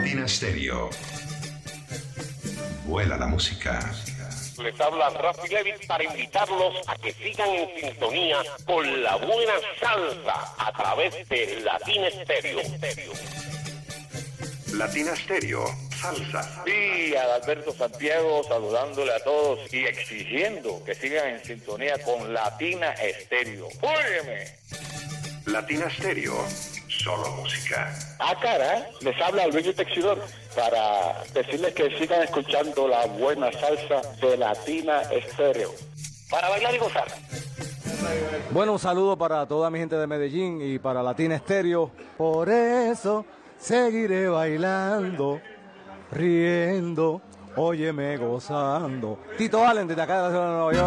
Latina Stereo. Vuela la música. Les habla Rafi Levy para invitarlos a que sigan en sintonía con la buena salsa a través de Latina Stereo. Latina Stereo, salsa. Sí, Adalberto Santiago saludándole a todos y exigiendo que sigan en sintonía con Latina Stereo. ¡Óyeme! Latina Stereo, solo música. Cara, les habla Luis Texidor para decirles que sigan escuchando la buena salsa de Latina Stereo. Para bailar y gozar. Bueno, un saludo para toda mi gente de Medellín y para Latina Stereo. Por eso seguiré bailando, riendo, óyeme gozando. Tito Allen desde acá de Nueva York.